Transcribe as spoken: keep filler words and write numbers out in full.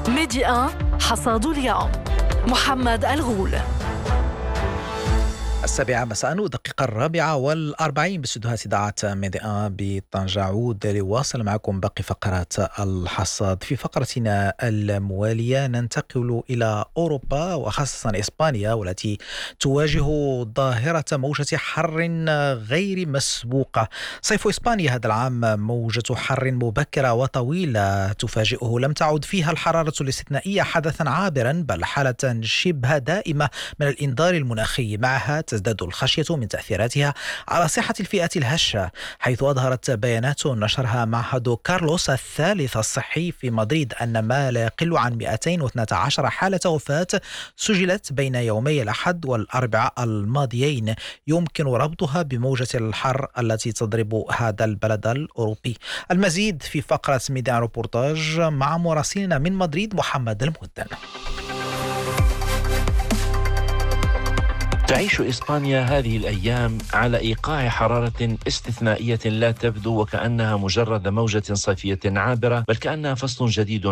ميدي واحد حصاد اليوم محمد الغول. السابعة مساء ودقيقة الرابعة والأربعين باستديوهات إذاعة ميدي واحد بطنجة. عود لواصل معكم باقي فقرات الحصاد. في فقرتنا الموالية ننتقل إلى أوروبا وخاصة إسبانيا، والتي تواجه ظاهرة موجة حر غير مسبوقة. صيف إسبانيا هذا العام موجة حر مبكرة وطويلة تفاجئه، لم تعد فيها الحرارة الاستثنائية حدثا عابرا، بل حالة شبه دائمة من الإنذار المناخي. معها تزداد الخشية من تأثيراتها على صحة الفئات الهشة، حيث أظهرت بيانات نشرها معهد كارلوس الثالث الصحي في مدريد أن ما لا يقل عن مئتين واثنتي عشرة حالة وفاة سجلت بين يومي الأحد والأربعاء الماضيين، يمكن ربطها بموجة الحر التي تضرب هذا البلد الأوروبي. المزيد في فقرة ميدان روبورتاج مع مراسلنا من مدريد محمد المهدن. تعيش إسبانيا هذه الأيام على إيقاع حرارة استثنائية لا تبدو وكأنها مجرد موجة صيفية عابرة، بل كأنها فصل جديد